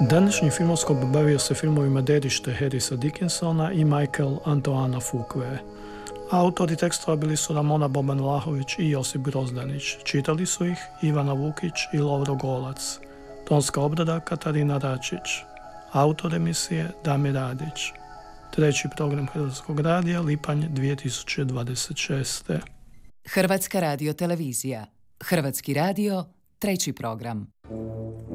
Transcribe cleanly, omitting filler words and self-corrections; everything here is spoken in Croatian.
Današnji filmoskop bavio se filmovima Dedište Harrisa Dickinsona i Michael Antoana Fuqua. Autori tekstova bili su Ramona Boban-Vlahović i Josip Grozdanić. Čitali su ih Ivana Vukić i Lovro Golac. Tonska obrada Katarina Račić. Autor emisije Damir Radić. Treći program Hrvatskog radija, lipanj 2026. Hrvatska radiotelevizija. Hrvatski radio, treći program.